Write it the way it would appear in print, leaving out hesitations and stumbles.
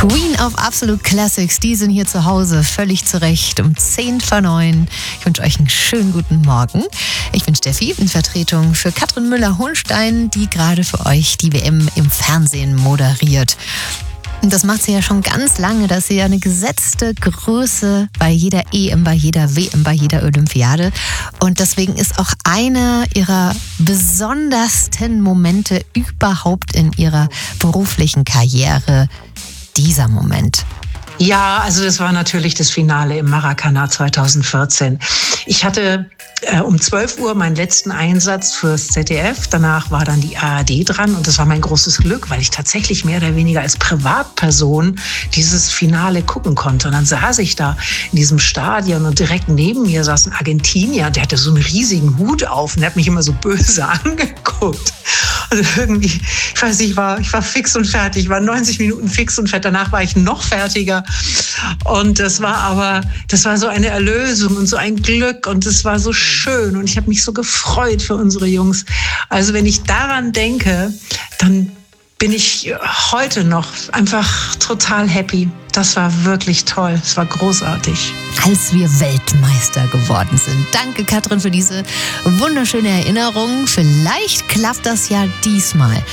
Queen of Absolute Classics, die sind hier zu Hause, völlig zurecht, um 8:50. Ich wünsche euch einen schönen guten Morgen. Ich bin Steffi, in Vertretung für Katrin Müller-Hohenstein, die gerade für euch die WM im Fernsehen moderiert. Und das macht sie ja schon ganz lange, dass sie ja eine gesetzte Größe bei jeder EM, bei jeder WM, bei jeder Olympiade. Und deswegen ist auch einer ihrer besondersten Momente überhaupt in ihrer beruflichen Karriere dieser Moment. Ja, also das war natürlich das Finale im Maracanã 2014. Ich hatte um 12 Uhr meinen letzten Einsatz fürs ZDF. Danach war dann die ARD dran und das war mein großes Glück, weil ich tatsächlich mehr oder weniger als Privatperson dieses Finale gucken konnte. Und dann saß ich da in diesem Stadion und direkt neben mir saß ein Argentinier, der hatte so einen riesigen Hut auf und der hat mich immer so böse angeguckt. Und irgendwie, ich weiß nicht, ich war fix und fertig, ich war 90 Minuten fix und fertig. Danach war ich noch fertiger. Und das war so eine Erlösung und so ein Glück und es war so schön und ich habe mich so gefreut für unsere Jungs. Also wenn ich daran denke, dann bin ich heute noch einfach total happy. Das war wirklich toll, es war großartig. Als wir Weltmeister geworden sind. Danke, Katrin, für diese wunderschöne Erinnerung. Vielleicht klappt das ja diesmal.